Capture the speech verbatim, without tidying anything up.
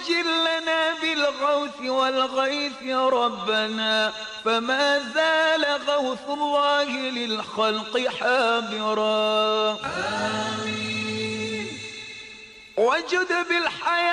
وعجل لنا بالغوث والغيث يا ربنا، فما زال غوث الله للخلق حاضرا. آمين. وجد